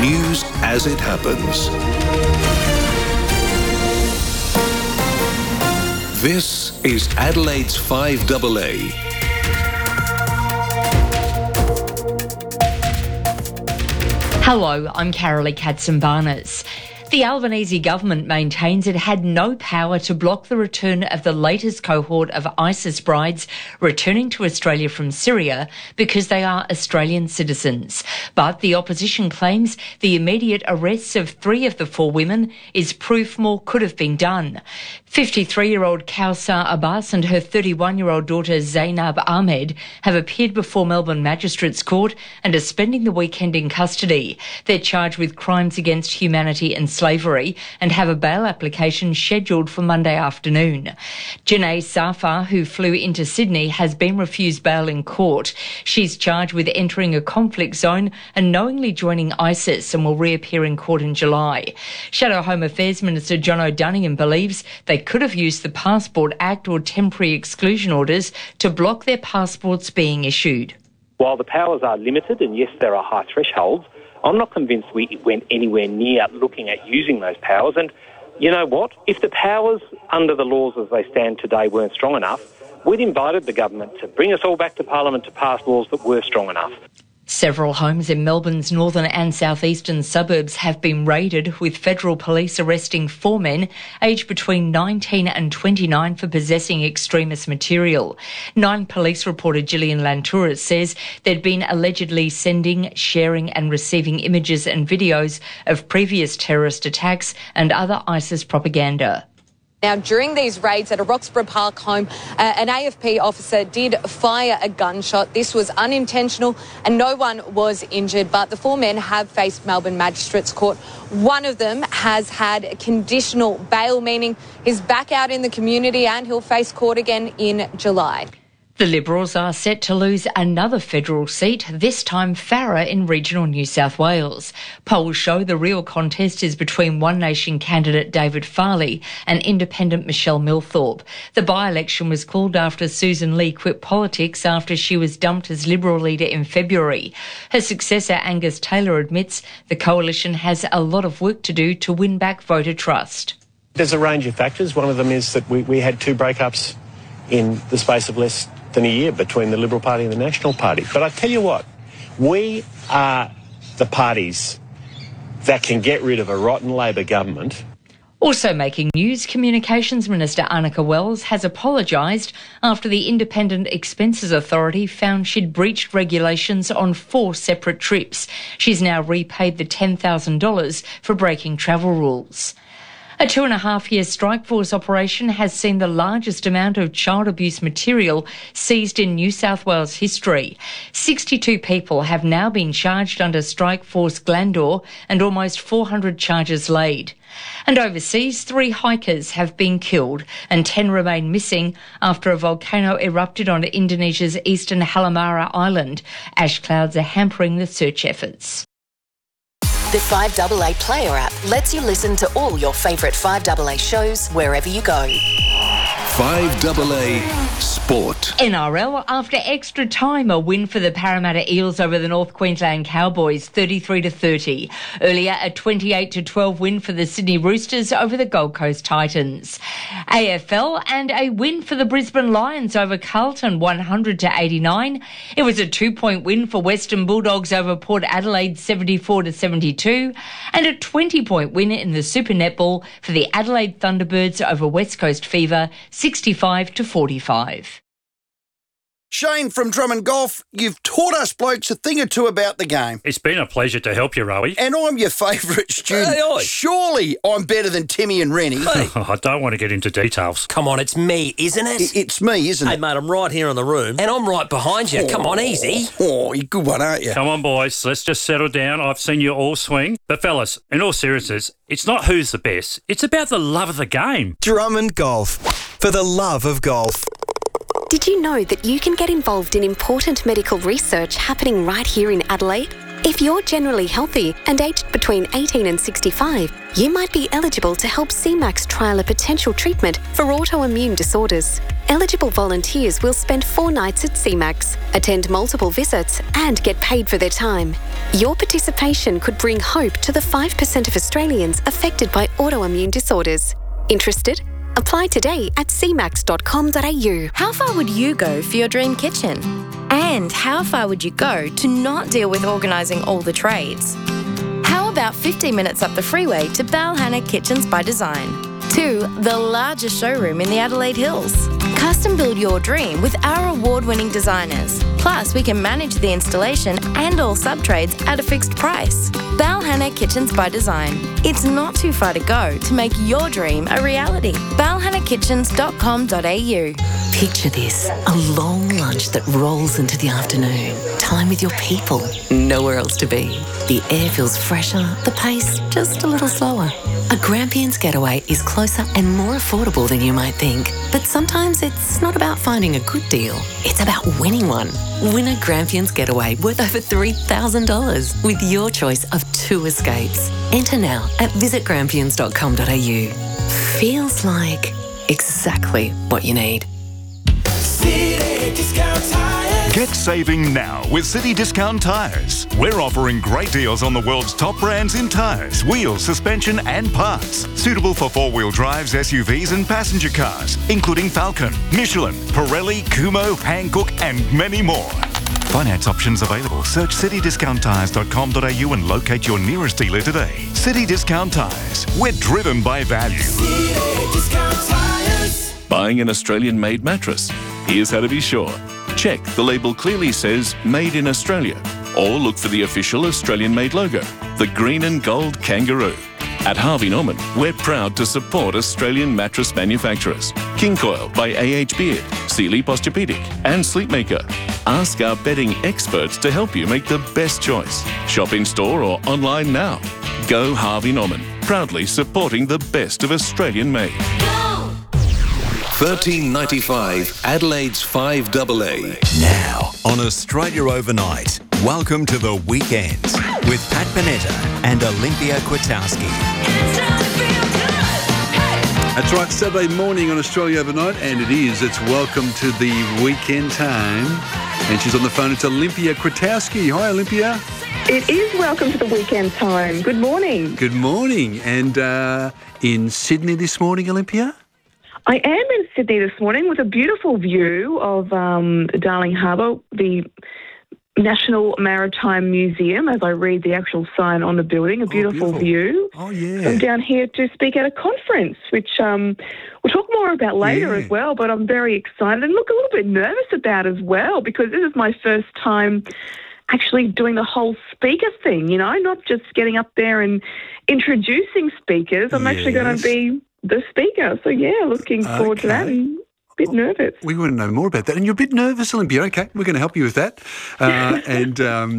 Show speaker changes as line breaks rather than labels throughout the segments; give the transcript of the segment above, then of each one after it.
News as it happens. This is Adelaide's 5AA.
Hello, I'm Carolee Katzenbarnes. The Albanese government maintains it had no power to block the return of the latest cohort of ISIS brides returning to Australia from Syria because they are Australian citizens. But the opposition claims the immediate arrests of 3 of the 4 women is proof more could have been done. 53-year-old Kausar Abbas and her 31-year-old daughter Zainab Ahmed have appeared before Melbourne Magistrates Court and are spending the weekend in custody. They're charged with crimes against humanity and slavery and have a bail application scheduled for Monday afternoon. Janae Safar, who flew into Sydney, has been refused bail in court. She's charged with entering a conflict zone and knowingly joining ISIS and will reappear in court in July. Shadow Home Affairs Minister John O'Donoghue believes they could have used the Passport Act or temporary exclusion orders to block their passports being issued.
While the powers are limited, and yes, there are high thresholds, I'm not convinced we went anywhere near looking at using those powers. And you know what? If the powers under the laws as they stand today weren't strong enough, we'd invited the government to bring us all back to Parliament to pass laws that were strong enough.
Several homes in Melbourne's northern and southeastern suburbs have been raided, with federal police arresting 4 men aged between 19 and 29 for possessing extremist material. 9 police reporter Gillian Lantouris says they'd been allegedly sending, sharing and receiving images and videos of previous terrorist attacks and other ISIS propaganda.
Now, during these raids at a Roxburgh Park home, an AFP officer did fire a gunshot. This was unintentional and no one was injured, but the 4 men have faced Melbourne Magistrates Court. One of them has had conditional bail, meaning he's back out in the community and he'll face court again in July.
The Liberals are set to lose another federal seat, this time Farrer in regional New South Wales. Polls show the real contest is between One Nation candidate David Farley and independent Michelle Milthorpe. The by-election was called after Susan Lee quit politics after she was dumped as Liberal leader in February. Her successor Angus Taylor admits the coalition has a lot of work to do to win back voter trust.
There's a range of factors. One of them is that we had 2 breakups in the space of less than a year between the Liberal Party and the National Party. But I tell you what, we are the parties that can get rid of a rotten Labor government.
Also making news, Communications Minister Anneka Wells has apologised after the Independent Expenses Authority found she'd breached regulations on 4 separate trips. She's now repaid the $10,000 for breaking travel rules. A 2.5-year strike force operation has seen the largest amount of child abuse material seized in New South Wales history. 62 people have now been charged under Strike Force Glandore and almost 400 charges laid. And overseas, 3 hikers have been killed and 10 remain missing after a volcano erupted on Indonesia's eastern Halmahera Island. Ash clouds are hampering the search efforts.
The 5AA Player app lets you listen to all your favourite 5AA shows wherever you go.
5AA Sport.
NRL, after extra time, a win for the Parramatta Eels over the North Queensland Cowboys, 33-30. Earlier, a 28-12 win for the Sydney Roosters over the Gold Coast Titans. AFL, and a win for the Brisbane Lions over Carlton, 100-89. It was a 2-point win for Western Bulldogs over Port Adelaide, 74-72, and a 20-point win in the Super Netball for the Adelaide Thunderbirds over West Coast Fever, 65-45.
Shane from Drummond Golf, you've taught us blokes a thing or two about the game.
It's been a pleasure to help you, Rowie.
And I'm your favourite student.
Hey, oi.
Surely I'm better than Timmy and Rennie.
Hey.
I don't want to get into details.
Come on, it's me, isn't it?
It's me, isn't
Hey,
it?
mate, I'm right here in the room, and I'm right behind you. Come on, easy.
Oh, you're a good one, aren't you?
Come on, boys, let's just settle down. I've seen you all swing. But, fellas, in all seriousness, it's not who's the best. It's about the love of the game.
Drummond Golf. For the love of golf.
Did you know that you can get involved in important medical research happening right here in Adelaide? If you're generally healthy and aged between 18 and 65, you might be eligible to help CMAX trial a potential treatment for autoimmune disorders. Eligible volunteers will spend 4 nights at CMAX, attend multiple visits, and get paid for their time. Your participation could bring hope to the 5% of Australians affected by autoimmune disorders. Interested? Apply today at cmax.com.au.
How far would you go for your dream kitchen? And how far would you go to not deal with organising all the trades? How about 15 minutes up the freeway to Balhanna Kitchens by Design? To the largest showroom in the Adelaide Hills. Custom build your dream with our award-winning designers. Plus, we can manage the installation and all sub-trades at a fixed price. Balhanna Kitchens by Design. It's not too far to go to make your dream a reality. balhannakitchens.com.au.
Picture this, a long lunch that rolls into the afternoon. Time with your people, nowhere else to be. The air feels fresher, the pace just a little slower. A Grampians getaway is closer and more affordable than you might think. But sometimes it's not about finding a good deal, it's about winning one. Win a Grampians getaway worth over $3,000 with your choice of 2 escapes. Enter now at visitgrampians.com.au. Feels like exactly what you need.
City Discount Tires. Get saving now with City Discount Tires. We're offering great deals on the world's top brands in tires, wheels, suspension and parts. Suitable for 4-wheel drives, SUVs and passenger cars, including Falcon, Michelin, Pirelli, Kumho, Hankook and many more. Finance options available. Search citydiscounttires.com.au and locate your nearest dealer today. City Discount Tires. We're driven by value. City Discount Tires.
Buying an Australian-made mattress? Here's how to be sure. Check the label clearly says Made in Australia, or look for the official Australian-made logo, the green and gold kangaroo. At Harvey Norman, we're proud to support Australian mattress manufacturers. King Coil by A.H. Beard, Sealy Posturepedic and Sleepmaker. Ask our bedding experts to help you make the best choice. Shop in store or online now. Go Harvey Norman, proudly supporting the best of Australian-made.
1395 Adelaide's 5AA.
Now on Australia Overnight, welcome to the weekend with Pat Panetta and Olympia Kwiatkowski.
That's right, Saturday morning on Australia Overnight, and it's welcome to the weekend time. And she's on the phone, it's Olympia Kwiatkowski. Hi, Olympia.
It is welcome to the weekend time. Good morning.
Good morning. And in Sydney this morning, Olympia?
I am in Sydney this morning with a beautiful view of Darling Harbour, the National Maritime Museum, as I read the actual sign on the building, a beautiful view.
Oh, yeah.
I'm down here to speak at a conference, which we'll talk more about later as well, but I'm very excited and look a little bit nervous about as well, because this is my first time actually doing the whole speaker thing, you know, not just getting up there and introducing speakers. I'm actually going to be the speaker. So, looking forward to that and a bit nervous.
We want to know more about that. And you're a bit nervous, Olympia. Okay, we're going to help you with that and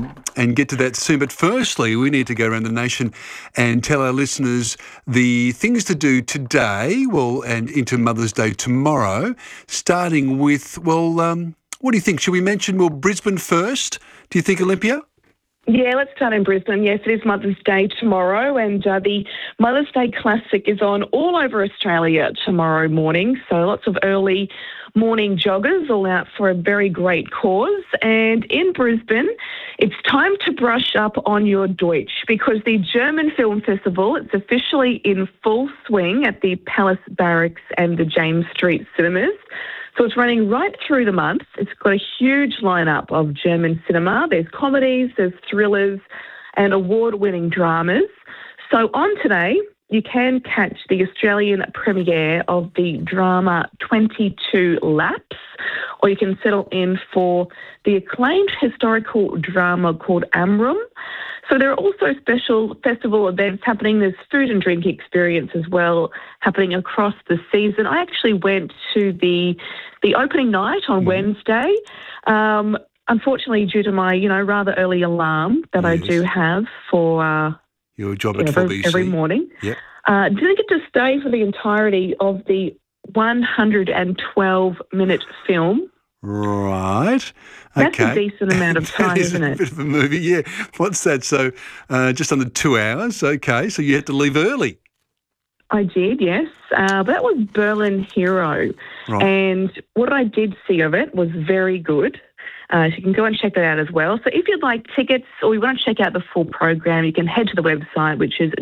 get to that soon. But firstly, we need to go around the nation and tell our listeners the things to do today, and into Mother's Day tomorrow, starting with, what do you think? Should we mention, Brisbane first? Do you think, Olympia?
Yeah, let's start in Brisbane. Yes, it is Mother's Day tomorrow, and the Mother's Day Classic is on all over Australia tomorrow morning. So lots of early morning joggers all out for a very great cause. And in Brisbane, it's time to brush up on your Deutsch, because the German Film Festival, it's officially in full swing at the Palace Barracks and the James Street cinemas. So it's running right through the month. It's got a huge lineup of German cinema. There's comedies, there's thrillers and award-winning dramas. So on today, you can catch the Australian premiere of the drama 22 Laps, or you can settle in for the acclaimed historical drama called Amrum. So there are also special festival events happening. There's food and drink experience as well happening across the season. I actually went to the opening night on Wednesday. Unfortunately, due to my, rather early alarm that I do have for
your job at 4BC
every morning.
Yep.
Didn't get to stay for the entirety of the 112-minute film
Right.
That's
Okay.
a decent amount of time,
That is
isn't
a
it?
bit of a movie, yeah. What's that? So just under 2 hours. Okay, so you had to leave early.
I did, yes. But that was Berlin Hero.
Right.
And what I did see of it was very good. So you can go and check that out as well. So if you'd like tickets or you want to check out the full program, you can head to the website, which is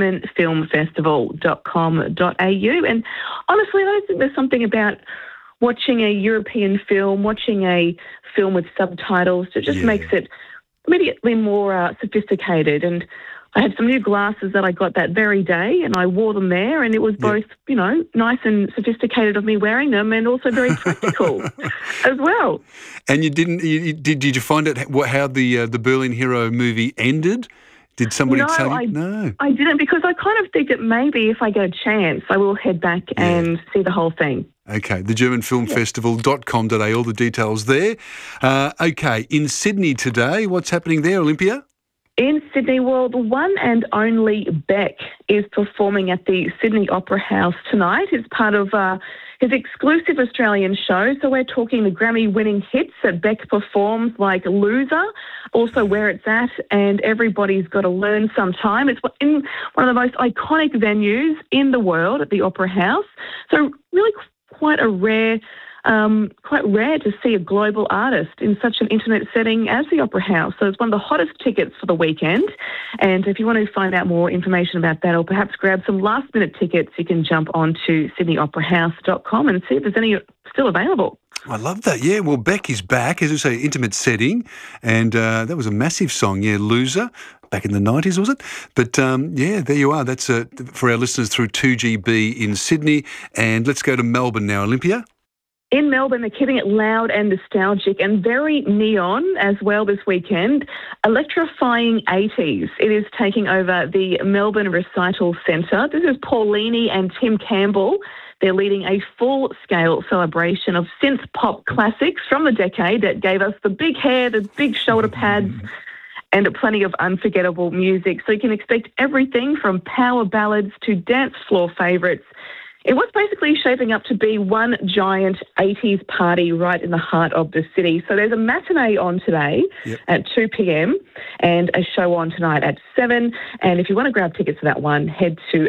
germanfilmfestival.com.au. And honestly, I don't think there's something about watching a European film, watching a film with subtitles, that just makes it immediately more sophisticated. And I had some new glasses that I got that very day, and I wore them there, and it was both, nice and sophisticated of me wearing them, and also very practical as well.
And you didn't? Did you find out how the Berlin Hero movie ended? Did somebody tell you? No,
I didn't, because I kind of think that maybe if I get a chance, I will head back and see the whole thing.
Okay, the germanfilmfestival.com.au, all the details there. Okay, in Sydney today, what's happening there, Olympia?
In Sydney, well, the one and only Beck is performing at the Sydney Opera House tonight. It's part of his exclusive Australian show. So we're talking the Grammy-winning hits that Beck performs, like Loser, also Where It's At, and Everybody's Got to Learn Sometime. It's in one of the most iconic venues in the world at the Opera House. So really quite rare to see a global artist in such an intimate setting as the Opera House. So it's one of the hottest tickets for the weekend. And if you want to find out more information about that, or perhaps grab some last-minute tickets, you can jump on to sydneyoperahouse.com and see if there's any still available.
I love that. Yeah, well, Beck is back, as you say, intimate setting, and that was a massive song, Loser, back in the 90s, was it? But, there you are. That's for our listeners through 2GB in Sydney. And let's go to Melbourne now, Olympia.
In Melbourne, they're keeping it loud and nostalgic and very neon as well this weekend. Electrifying 80s. It is taking over the Melbourne Recital Centre. This is Paulini and Tim Campbell. They're leading a full-scale celebration of synth-pop classics from the decade that gave us the big hair, the big shoulder pads, and plenty of unforgettable music. So you can expect everything from power ballads to dance floor favourites. It was basically shaping up to be one giant 80s party right in the heart of the city. So there's a matinee on today at 2 p.m. and a show on tonight at 7. And if you want to grab tickets for that one, head to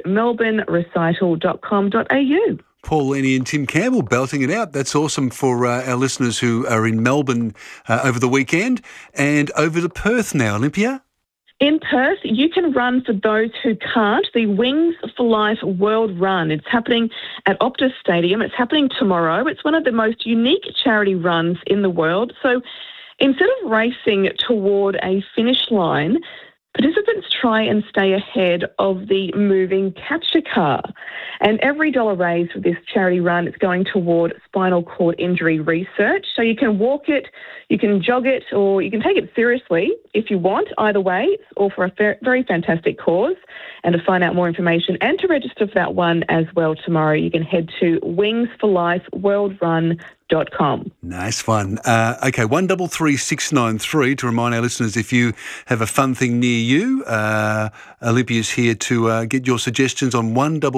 melbournerecital.com.au.
Paulini and Tim Campbell belting it out. That's awesome for our listeners who are in Melbourne over the weekend. And over to Perth now, Olympia.
In Perth, you can run for those who can't, the Wings for Life World Run. It's happening at Optus Stadium. It's happening tomorrow. It's one of the most unique charity runs in the world. So instead of racing toward a finish line, participants try and stay ahead of the moving capture car. And every dollar raised for this charity run is going toward spinal cord injury research. So you can walk it, you can jog it, or you can take it seriously if you want. Either way, it's all for a very fantastic cause. And to find out more information and to register for that one as well tomorrow, you can head to wingsforlifeworldrun.com.
Nice one. Okay, 133693 to remind our listeners, if you have a fun thing near you, Olympia's here to get your suggestions on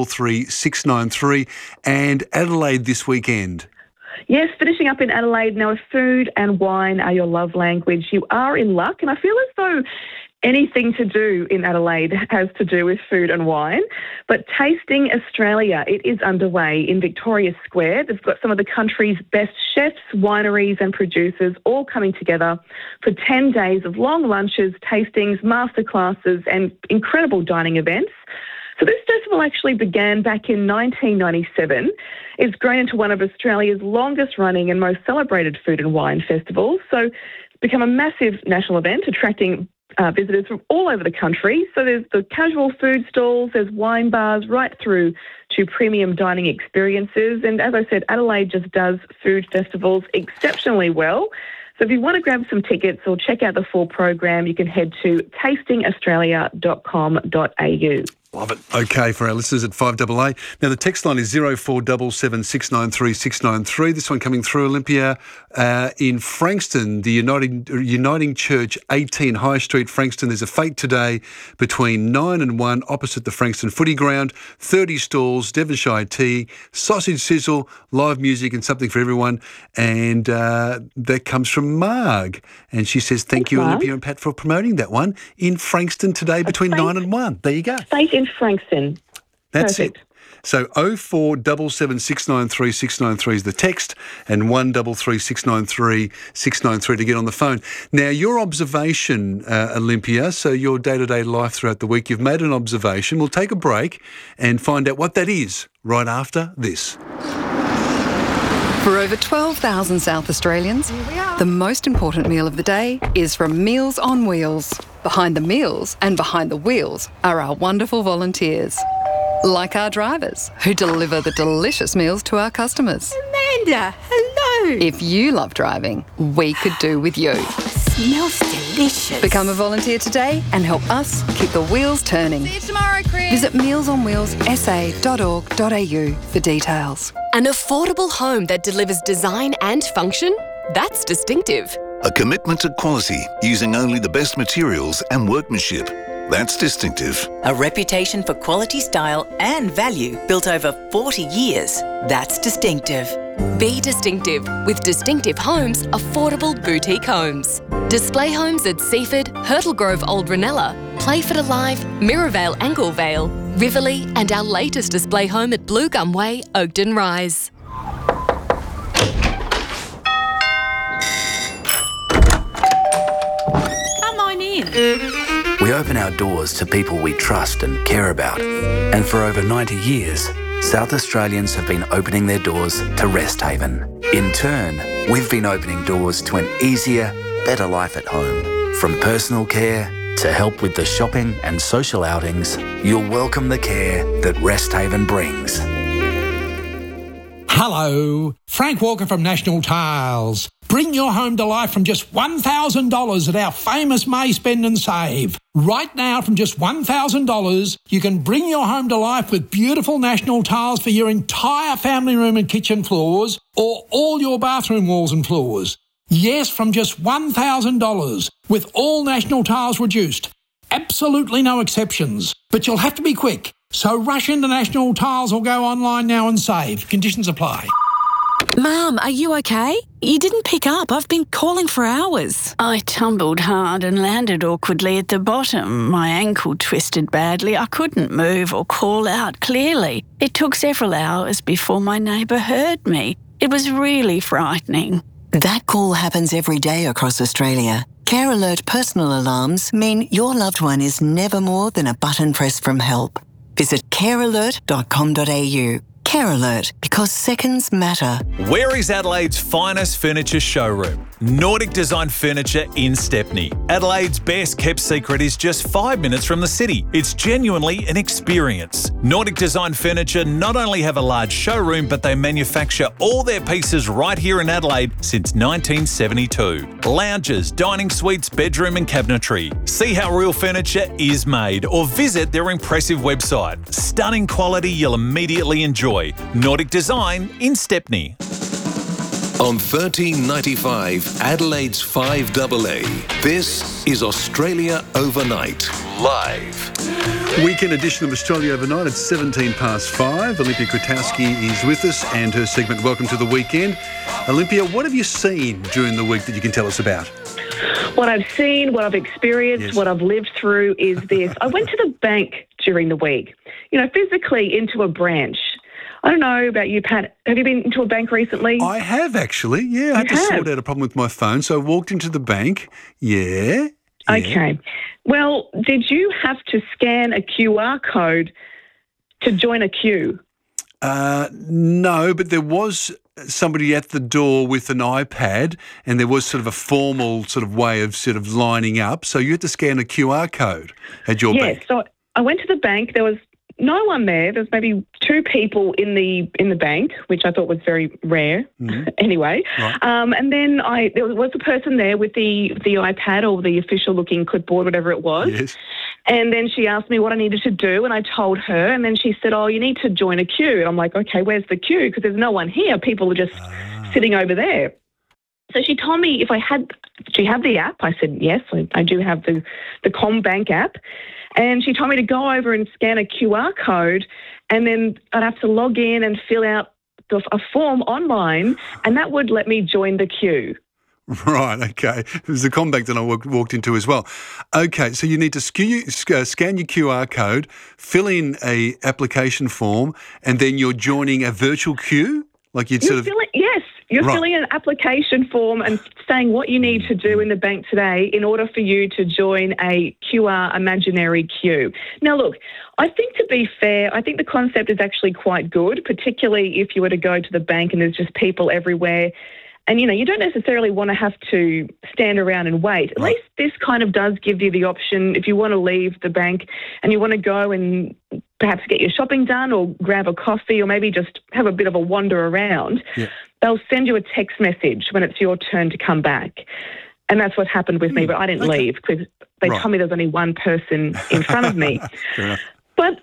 133693. And Adelaide this weekend.
Yes, finishing up in Adelaide. Now, if food and wine are your love language, you are in luck. And I feel as though anything to do in Adelaide has to do with food and wine. But Tasting Australia, it is underway in Victoria Square. They've got some of the country's best chefs, wineries and producers all coming together for 10 days of long lunches, tastings, masterclasses and incredible dining events. So this festival actually began back in 1997. It's grown into one of Australia's longest running and most celebrated food and wine festivals. So it's become a massive national event, attracting visitors from all over the country. So there's the casual food stalls, there's wine bars, right through to premium dining experiences. And as I said, Adelaide just does food festivals exceptionally well. So if you want to grab some tickets or check out the full program, you can head to tastingaustralia.com.au.
Love it. Okay, for our listeners at 5AA. Now, the text line is 0477 693 693. This one coming through, Olympia. In Frankston, the Uniting Church, 18 High Street, Frankston. There's a fete today between 9 and 1 opposite the Frankston Footy Ground. 30 stalls, Devonshire tea, sausage sizzle, live music and something for everyone. And that comes from Marg. And she says, thank you,
Marg.
Olympia and Pat, for promoting that one in Frankston today between 9 and 1. There you go.
Fate in Frankston.
That's
Perfect.
it. So 0477 693 693 is the text, and 133 693 693 to get on the phone. Now, your observation, Olympia, so your day-to-day life throughout the week, you've made an observation. We'll take a break and find out what that is right after this.
For over 12,000 South Australians, the most important meal of the day is from Meals on Wheels. Behind the meals and behind the wheels are our wonderful volunteers, like our drivers who deliver the delicious meals to our customers.
Amanda, hello.
If you love driving, we could do with you.
Smells delicious.
Become a volunteer today and help us keep the wheels turning.
See you tomorrow, Chris.
Visit mealsonwheelssa.org.au for details.
An affordable home that delivers design and function? That's distinctive.
A commitment to quality, using only the best materials and workmanship. That's distinctive.
A reputation for quality, style and value built over 40 years. That's distinctive.
Be distinctive with Distinctive Homes affordable boutique homes. Display homes at Seaford, Hurtle Grove Old Ranella, Playford Alive, Mirrorvale Anglevale, Riverlea and our latest display home at Blue Gum Way, Oakden Rise.
Come on in.
We open our doors to people we trust and care about. And for over 90 years, South Australians have been opening their doors to Rest Haven. In turn, we've been opening doors to an easier, better life at home. From personal care to help with the shopping and social outings, you'll welcome the care that Rest Haven brings.
Hello, Frank Walker from National Tiles. Bring your home to life from just $1,000 at our famous May Spend and Save. Right now, from just $1,000, you can bring your home to life with beautiful National Tiles for your entire family room and kitchen floors, or all your bathroom walls and floors. Yes, from just $1,000, with all National Tiles reduced. Absolutely no exceptions. But you'll have to be quick. So rush into National Tiles or go online now and save. Conditions apply.
Mum, are you okay? You didn't pick up. I've been calling for hours.
I tumbled hard and landed awkwardly at the bottom. My ankle twisted badly. I couldn't move or call out clearly. It took several hours before my neighbour heard me. It was really frightening.
That call happens every day across Australia. Care Alert personal alarms mean your loved one is never more than a button press from help. Visit carealert.com.au. Care Alert, because seconds matter.
Where is Adelaide's finest furniture showroom? Nordic Design Furniture in Stepney. Adelaide's best kept secret is just 5 minutes from the city. It's genuinely an experience. Nordic Design Furniture not only have a large showroom, but they manufacture all their pieces right here in Adelaide since 1972. Lounges, dining suites, bedroom and cabinetry. See how real furniture is made or visit their impressive website. Stunning quality you'll immediately enjoy. Nordic Design in Stepney.
On 1395 Adelaide's 5AA, this is Australia Overnight, live.
Weekend edition of Australia Overnight at 5:17. Olympia Kwiatkowski is with us and her segment Welcome to the Weekend. Olympia, what have you seen during the week that you can tell us about?
What I've seen, what I've experienced, what I've lived through is this. I went to the bank during the week, physically into a branch. I don't know about you, Pat. Have you been into a bank recently?
I have, actually. Yeah, I had to sort out a problem with my phone, so I walked into the bank. Yeah.
Okay. Well, did you have to scan a QR code to join a queue?
No, but there was somebody at the door with an iPad, and there was sort of a formal sort of way of sort of lining up. So you had to scan a QR code at your bank.
Yes. So I went to the bank. There was no one there. There was maybe two people in the bank, which I thought was very rare. Mm-hmm. Anyway, right. And then there was a person there with the iPad or the official looking clipboard, whatever it was.
Yes.
And then she asked me what I needed to do, and I told her, and then she said, oh, you need to join a queue. And I'm like, okay, where's the queue? Because there's no one here. People are just sitting over there. So she told me if I had, do you have the app? I said, yes, I do have the CommBank app. And she told me to go over and scan a QR code, and then I'd have to log in and fill out a form online, and that would let me join the queue.
Right, okay. It was the CommBank that I walked into as well. Okay, so you need to scan your QR code, fill in a application form, and then you're joining a virtual queue? Like you'd sort of...
Yes, you're
Right.
filling an application form and saying what you need to do in the bank today in order for you to join a QR imaginary queue. Now, look, I think to be fair, I think the concept is actually quite good, particularly if you were to go to the bank and there's just people everywhere. And, you know, you don't necessarily want to have to stand around and wait. At least this kind of does give you the option if you want to leave the bank and you want to go and perhaps get your shopping done or grab a coffee or maybe just have a bit of a wander around.
Yeah.
They'll send you a text message when it's your turn to come back. And that's what happened with me, but I didn't leave because they told me there's only one person in front of me.
Fair enough.
But,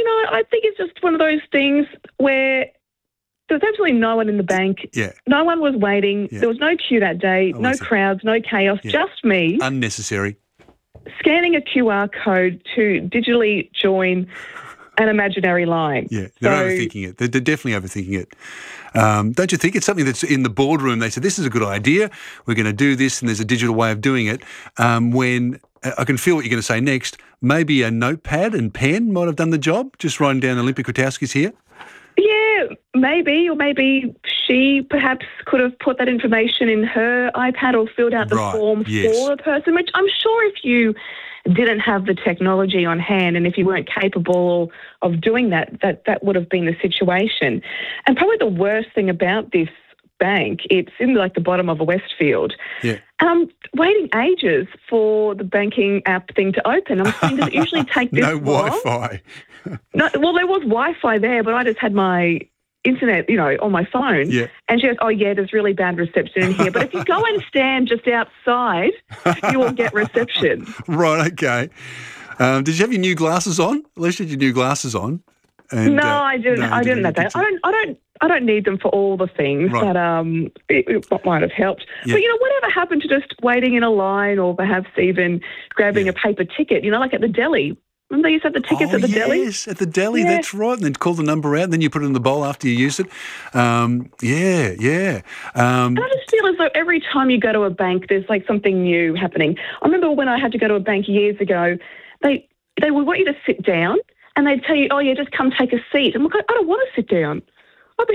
I think it's just one of those things where there was absolutely no one in the bank.
Yeah.
No one was waiting.
Yeah.
There was no queue that day, no crowds, no chaos, just me
Unnecessary.
scanning a QR code to digitally join an imaginary line.
Yeah, they're overthinking it. They're definitely overthinking it. Don't you think it's something that's in the boardroom? They said, this is a good idea. We're going to do this, and there's a digital way of doing it. When I can feel what you're going to say next, maybe a notepad and pen might have done the job, just writing down Olympia Kwiatkowski's here.
Yeah, maybe, or maybe she perhaps could have put that information in her iPad or filled out the form for the person, which I'm sure if you didn't have the technology on hand and if you weren't capable of doing that would have been the situation. And probably the worst thing about this bank, it's in like the bottom of a Westfield.
Yeah.
And I'm waiting ages for the banking app thing to open. I'm saying, does it usually take this long?
No Wi-Fi.
No, well, there was Wi-Fi there, but I just had my internet, on my phone.
Yeah.
And she goes, oh, yeah, there's really bad reception in here. But if you go and stand just outside, you will get reception.
Right, okay. Did you have your new glasses on? At least you had your new glasses on. And,
no, I didn't. I didn't have that. I don't need them for all the things,
Right.
but it might have helped.
Yeah.
But, whatever happened to just waiting in a line or perhaps even grabbing a paper ticket, like at the deli? Remember they used to have the tickets at the deli?
Yes, at the deli, that's right. And then call the number out, and then you put it in the bowl after you used it. Yeah.
And I just feel as though every time you go to a bank, there's like something new happening. I remember when I had to go to a bank years ago, they would want you to sit down, and they'd tell you, oh yeah, just come take a seat. I'm like, I don't want to sit down. I've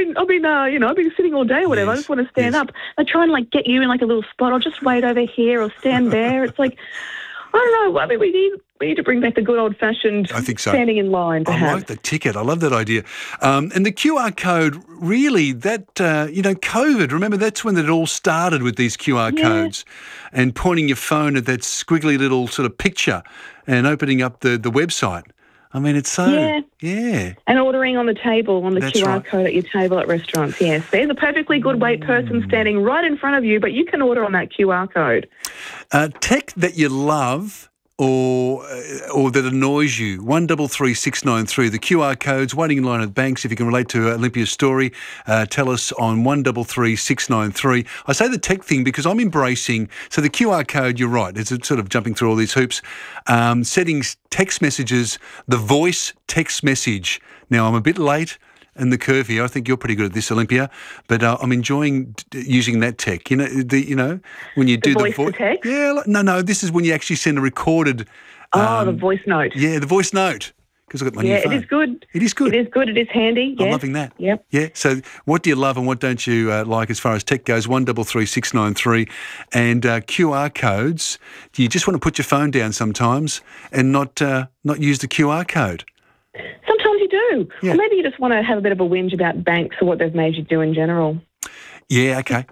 been sitting all day or whatever. I just want to stand up. They try and get you in a little spot. I'll just wait over here or stand there. It's like, I don't know. I mean, we need to bring back the good old-fashioned standing in line, perhaps.
I like the ticket. I love that idea. And the QR code, really, that, COVID, remember, that's when it all started with these QR codes and pointing your phone at that squiggly little sort of picture and opening up the website. I mean, it's so... Yeah.
And ordering on the table, on the
That's
QR
right.
code at your table at restaurants, yes. There's a perfectly good wait person standing right in front of you, but you can order on that QR code.
Tech that you love or that annoys you, 133693. The QR codes, waiting in line at banks. If you can relate to Olympia's story, tell us on 133693. I say the tech thing because I'm embracing, so the QR code, you're right, it's sort of jumping through all these hoops. Settings, text messages, the voice text message. Now, I'm a bit late in the curve here. I think you're pretty good at this, Olympia, but I'm enjoying using that tech. When you do the
voice to text?
Yeah, no. This is when you actually send a recorded.
The voice note.
Yeah, the voice note. Because I've got my new phone.
It is good.
It is good.
It is good. It is handy.
I'm
yes.
loving that.
Yep.
Yeah. So, what do you love and what don't you like as far as tech goes? 133693 and QR codes. Do you just want to put your phone down sometimes and not use the QR code?
Sometimes you do.
Yeah.
Or maybe you just want to have a bit of a whinge about banks or what they've made you do in general.
Yeah, okay.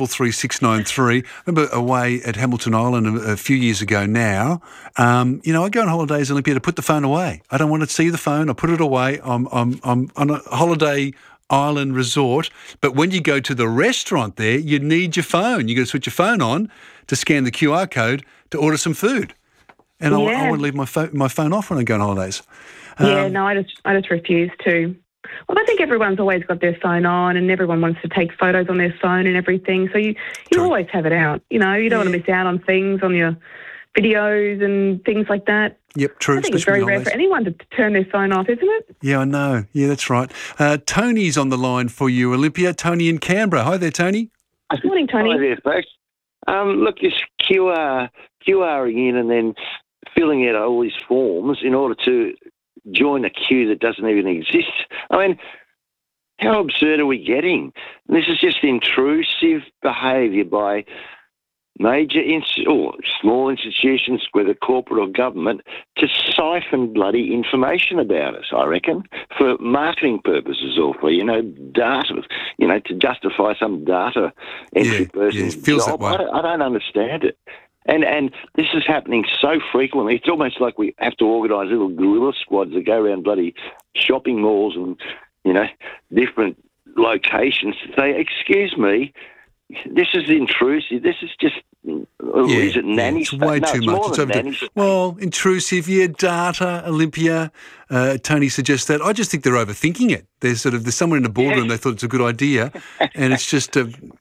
133693. Remember away at Hamilton Island a few years ago now. I go on holidays, Olympia, to put the phone away. I don't want to see the phone. I put it away. I'm on a holiday island resort. But when you go to the restaurant there, you need your phone. You got to switch your phone on to scan the QR code to order some food. and I want to leave my phone off when I go on holidays.
No, I just refuse to. Well, I think everyone's always got their phone on, and everyone wants to take photos on their phone and everything. So you always have it out. You know, you don't want to miss out on things, on your videos and things like that.
Yep, true.
I think it's very rare for anyone to turn their phone off, isn't it?
Yeah, I know. Yeah, that's right. Tony's on the line for you, Olympia. Tony in Canberra. Hi there, Tony.
Good morning, Tony.
Hi there, folks. Look, this QRing in and then filling out all these forms in order to join a queue that doesn't even exist. I mean, how absurd are we getting? This is just intrusive behaviour by major or small institutions, whether corporate or government, to siphon bloody information about us, I reckon, for marketing purposes or for, data, to justify some data entry person's job. I don't understand it. And this is happening so frequently, it's almost like we have to organise little guerrilla squads that go around bloody shopping malls and, different locations to say, excuse me, this is intrusive. This is just, is it nanny
it's
stuff?
way
No,
too
it's
much.
more
It's
than
over
nanny stuff.
well, intrusive, data, Olympia. Tony suggests that. I just think they're overthinking it. There's somewhere in the boardroom they thought it's a good idea, and it's just,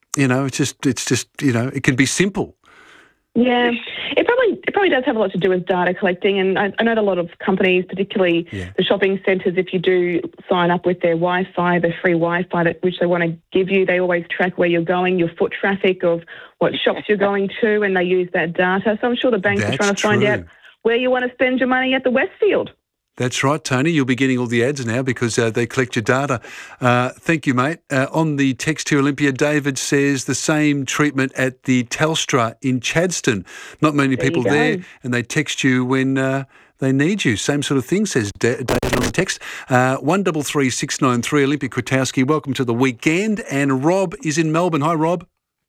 it can be simple.
Yeah, it probably does have a lot to do with data collecting, and I know that a lot of companies, particularly the shopping centres, if you do sign up with their Wi-Fi, the free Wi-Fi which they want to give you, they always track where you're going, your foot traffic of what shops you're going to, and they use that data. So I'm sure the banks are trying to find out where you want to spend your money at the Westfield.
That's right, Tony. You'll be getting all the ads now because they collect your data. Thank you, mate. On the text to Olympia, David says the same treatment at the Telstra in Chadstone. Not many people there, and they text you when they need you. Same sort of thing, says David on the text. 133693, Olympia Kwiatkowski. Welcome to the weekend. And Rob is in Melbourne. Hi, Rob.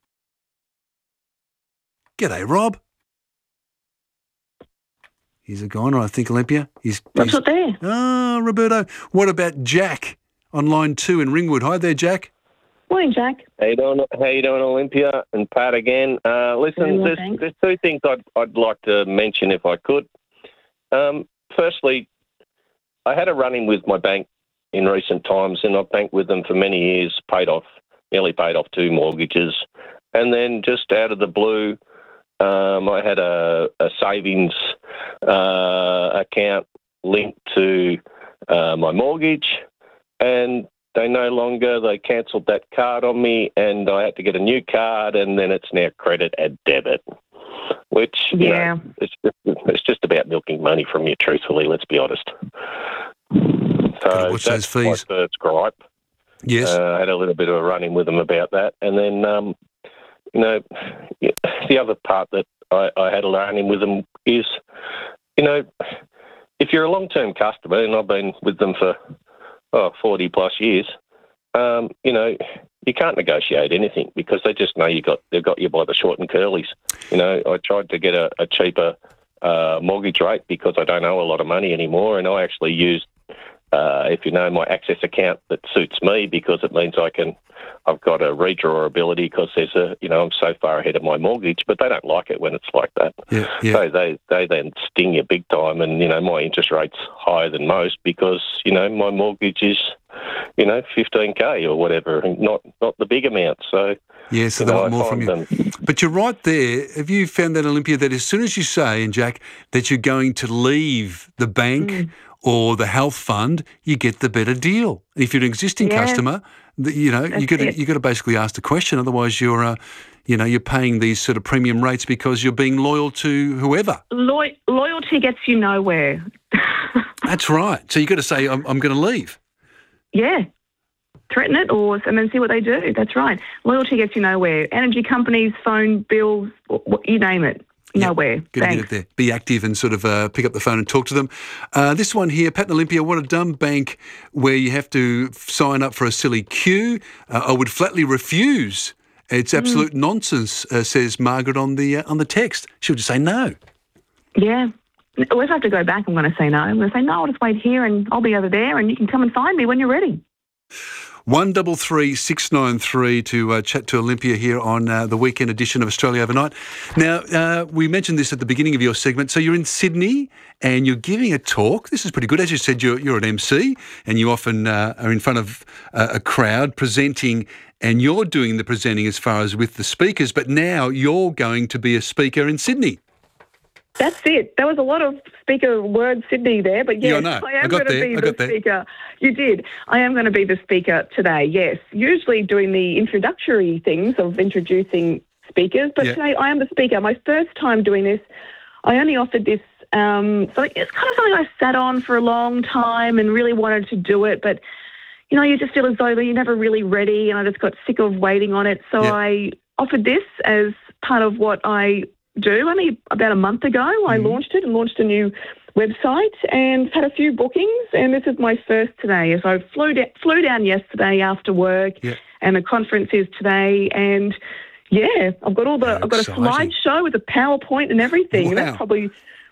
G'day, Rob. He's a goner, I think, Olympia. He's
not there.
Ah, Roberto. What about Jack on line 2 in Ringwood? Hi there, Jack.
Morning, Jack.
How you doing, Olympia and Pat again? Listen, there's two things I'd like to mention if I could. Firstly, I had a run-in with my bank in recent times, and I've banked with them for many years, nearly paid off 2 mortgages. And then just out of the blue, I had a savings account linked to my mortgage, and they cancelled that card on me, and I had to get a new card, and then it's now credit and debit, which, it's just about milking money from you, truthfully, let's be honest. So
what's
that's
those fees?
my first gripe.
Yes.
I had a little bit of a run-in with them about that, and then, the other part that I had a run-in with them is, if you're a long-term customer, and I've been with them for 40 plus years, you can't negotiate anything because they just know they've got you by the short and curlies. I tried to get a cheaper mortgage rate because I don't owe a lot of money anymore, and I actually used, my Access account that suits me because it means I've got a redraw ability because I'm so far ahead of my mortgage, but they don't like it when it's like that. So they then sting you big time, and, my interest rate's higher than most because, my mortgage is, 15K or whatever, and not the big amount. So,
so they want more from you. But you're right there. Have you found that, Olympia, that as soon as you say, and Jack, that you're going to leave the bank or the health fund, you get the better deal? If you're an existing customer, you got to basically ask the question. Otherwise, you're paying these sort of premium rates because you're being loyal to whoever.
Loyalty gets you nowhere.
That's right. So you got to say, I'm going to leave.
Yeah. Threaten it and then see what they do. That's right. Loyalty gets you nowhere. Energy companies, phone bills, you name it. Nowhere.
Got to get it there. Be active and sort of pick up the phone and talk to them. This one here, Pat and Olympia, what a dumb bank where you have to sign up for a silly queue. I would flatly refuse. It's absolute nonsense, says Margaret on the text. She'll just say no.
Yeah. Well, if I have to go back, I'm going to say no. I'm going to say, no, I'll just wait here and I'll be over there and you can come and find me when you're ready.
133 693 to chat to Olympia here on the weekend edition of Australia Overnight. Now, we mentioned this at the beginning of your segment. So you're in Sydney and you're giving a talk. This is pretty good. As you said, you're an MC and you often are in front of a crowd presenting, and you're doing the presenting as far as with the speakers, but now you're going to be a speaker in Sydney.
That's it. There was a lot of speaker word Sydney there, but yes,
yeah,
I am going to be the speaker. You did. I am going to be the speaker today, yes. Usually doing the introductory things of introducing speakers, but today I am the speaker. My first time doing this, I only offered this, so it's kind of something I sat on for a long time and really wanted to do it, but, you know, you just feel as though you're never really ready, and I just got sick of waiting on it, so I offered this as part of what I do. Only about a month ago, I launched it and launched a new website and had a few bookings, and this is my first today. So I flew down yesterday after work, and the conference is today, and I've got a slideshow with a PowerPoint and everything.
Wow.
And that's probably